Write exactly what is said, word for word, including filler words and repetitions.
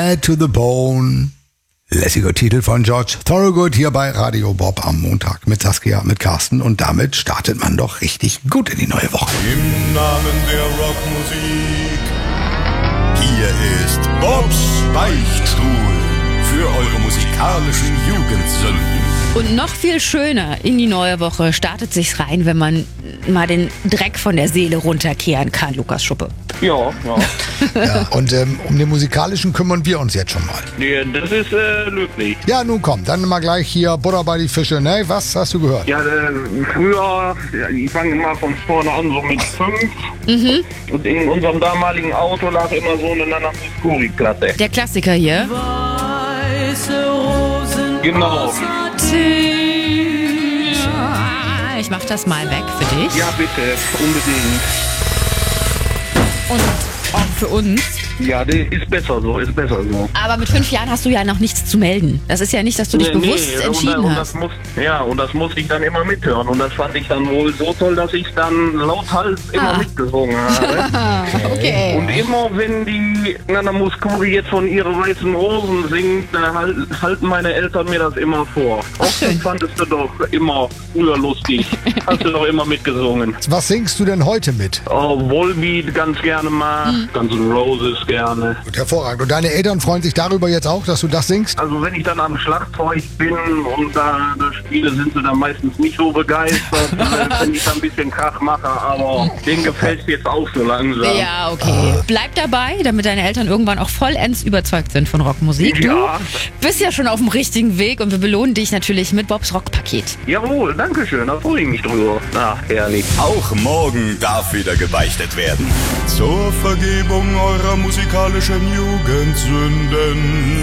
To the Bone. Lässiger Titel von George Thorogood hier bei Radio Bob am Montag mit Saskia, mit Carsten. Und damit startet man doch richtig gut in die neue Woche. Im Namen der Rockmusik, hier ist Bobs Beichtstuhl für eure musikalischen Jugendsünden. Und noch viel schöner in die neue Woche startet sich's rein, wenn man mal den Dreck von der Seele runterkehren kann, Lukas Schuppe. Ja, ja. Ja, und ähm, um den musikalischen kümmern wir uns jetzt schon mal. Nee, das ist äh, löblich. Ja, nun komm, dann mal gleich hier Butter bei die Fische. Ne, was hast du gehört? Ja, äh, früher, ja, ich fange mal von vorne an, so mit fünf. Mhm. Und in unserem damaligen Auto lag immer so eine Nana Muscuri-Platte. Der Klassiker hier. Weiße Rosen. Genau. Ich mach das mal weg für dich. Ja, bitte, unbedingt. Und auch für uns. Ja, das ist besser so, ist besser so. Aber mit fünf Jahren hast du ja noch nichts zu melden. Das ist ja nicht, dass du dich Nee, bewusst nee, entschieden und, und hast. das muss, ja, und das musste ich dann immer mithören. Und das fand ich dann wohl so toll, dass ich dann lauthals immer Ah. mitgesungen habe. Okay. Und immer wenn die Nana Muscuri jetzt von ihre weißen Rosen singt, da halt, halten meine Eltern mir das immer vor. Auch das fandest du doch immer früher lustig. Hast du doch immer mitgesungen. Was singst du denn heute mit? Oh, Volbeat ganz gerne mal, Mhm. Guns N' Roses gerne. Gut, hervorragend. Und deine Eltern freuen sich darüber jetzt auch, dass du das singst? Also wenn ich dann am Schlagzeug bin und da, da spiele, sind sie dann meistens nicht so begeistert, äh, wenn ich da ein bisschen Krach mache, aber denen gefällt es jetzt auch so langsam. Ja, okay. Bleib dabei, damit deine Eltern irgendwann auch vollends überzeugt sind von Rockmusik. Ja. Du bist ja schon auf dem richtigen Weg und wir belohnen dich natürlich mit Bobs Rockpaket. Jawohl, danke schön, da freue ich mich drüber. Ach, herrlich. Auch morgen darf wieder gebeichtet werden. Zur Vergebung eurer musikalischen Jugendsünden.